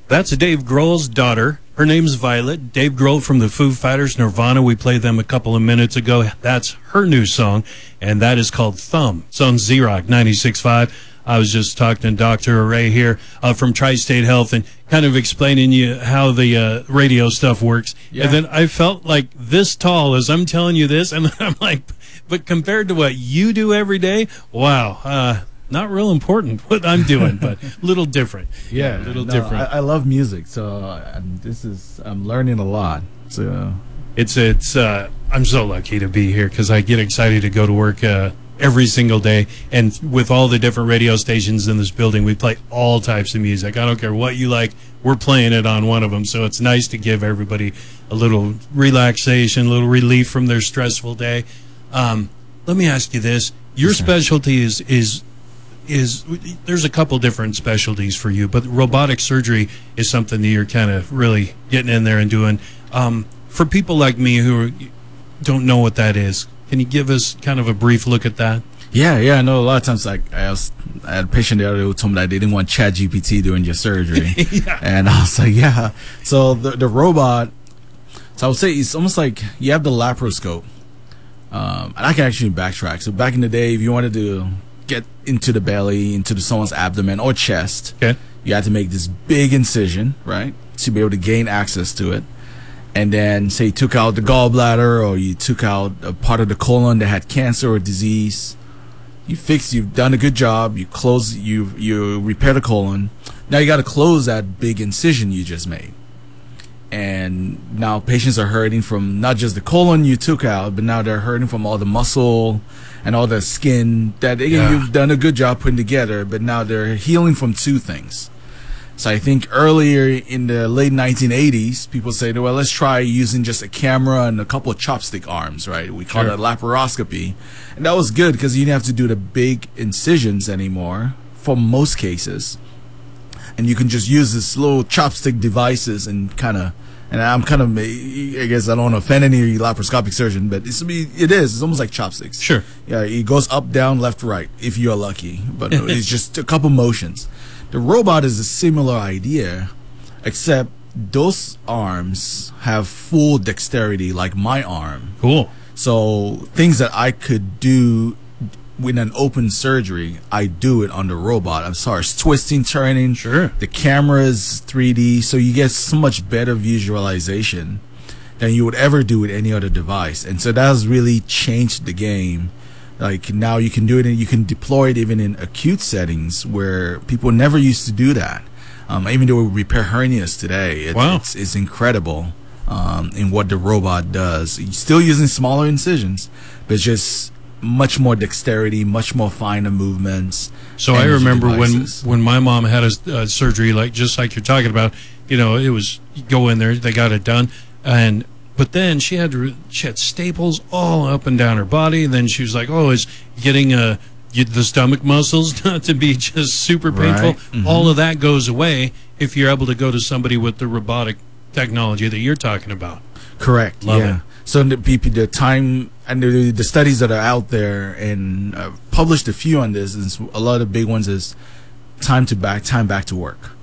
That's Dave Grohl's daughter. Her name's Violet. Dave Grohl from the Foo Fighters, Nirvana. We played them a couple of minutes ago. That's her new song, and that is called Thumb. It's on Z-Rock 96.5. I was just talking to Dr. Ray here from Tri-State Health and kind of explaining you how the radio stuff works. Yeah. And then I felt like this tall as I'm telling you this, and then I'm like, but compared to what you do every day, wow, not real important what I'm doing, but a little different. Yeah, a little different. I love music, so I'm learning a lot. So it's I'm so lucky to be here because I get excited to go to work every single day, and with all the different radio stations in this building, we play all types of music. I don't care what you like, we're playing it on one of them. So it's nice to give everybody a little relaxation, a little relief from their stressful day. Let me ask you this: your specialty is there's a couple different specialties for you, but robotic surgery is something that you're kind of really getting in there and doing. For people like me who don't know what that is, can you give us kind of a brief look at that? Yeah, I know a lot of times, like I had a patient the other day who told me that they didn't want ChatGPT doing your surgery. Yeah. And I was like, yeah. So the robot, so I would say it's almost like you have the laparoscope. And I can actually backtrack. So back in the day, if you wanted to get into the belly, into someone's abdomen or chest, you had to make this big incision, right, to be able to gain access to it. And then, say you took out the gallbladder, or you took out a part of the colon that had cancer or disease. You've done a good job. You repair the colon. Now you got to close that big incision you just made. And now patients are hurting from not just the colon you took out, but now they're hurting from all the muscle and all the skin that you've done a good job putting together. But now they're healing from two things. So I think earlier in the late 1980s, people said, well, let's try using just a camera and a couple of chopstick arms, right? We call it laparoscopy. And that was good because you didn't have to do the big incisions anymore for most cases. And you can just use this little chopstick devices and I'm kind of, I guess I don't want to offend any laparoscopic surgeon, but it's almost like chopsticks. Sure. Yeah, it goes up, down, left, right, if you're lucky. But it's just a couple motions. The robot is a similar idea, except those arms have full dexterity like my arm. Cool. So things that I could do with an open surgery, I do it on the robot. I'm sorry, it's twisting, turning. Sure. The camera is 3D, so you get so much better visualization than you would ever do with any other device. And so that has really changed the game. Like now you can do it, and you can deploy it even in acute settings where people never used to do that. Even though we repair hernias today, it's incredible in what the robot does. You're still using smaller incisions, but just much more dexterity, much more finer movements. So I remember when my mom had a surgery, just like you're talking about. It was you go in there, they got it done, but then she had staples all up and down her body. And then she was like, "Oh, is getting the stomach muscles not to be just super painful." Right. Mm-hmm. All of that goes away if you're able to go to somebody with the robotic technology that you're talking about. Correct. Love it. So the time and the studies that are out there, and published a few on this, and a lot of the big ones is time back to work.